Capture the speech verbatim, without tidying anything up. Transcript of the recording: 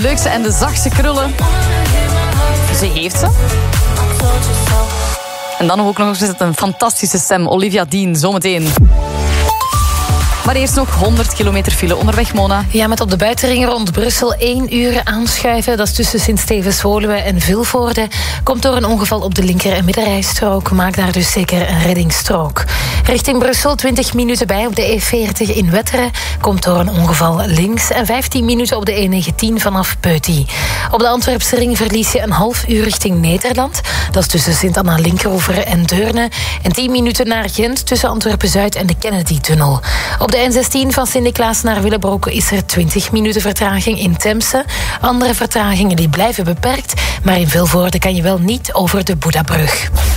leukste en de zachtste krullen. Ze heeft ze. En dan ook nog eens een fantastische stem. Olivia Dean, zometeen. Maar eerst nog honderd kilometer file onderweg, Mona. Ja, met op de buitenring rond Brussel één uur aanschuiven. Dat is tussen Sint-Stevens-Woluwe en Vilvoorde. Komt door een ongeval op de linker- en middenrijstrook. Maak daar dus zeker een reddingsstrook. Richting Brussel twintig minuten bij op de E veertig in Wetteren. Komt door een ongeval links. En vijftien minuten op de E negentien vanaf Peuty. Op de Antwerpse ring verlies je een half uur richting Nederland. Dat is tussen Sint-Anna-Linkeroever en Deurne. En tien minuten naar Gent tussen Antwerpen-Zuid en de Kennedy-tunnel. Op de N zestien van Sint-Niklaas naar Willebroek is er twintig minuten vertraging in Temse. Andere vertragingen die blijven beperkt, maar in Vilvoorde kan je wel niet over de Boedabrug.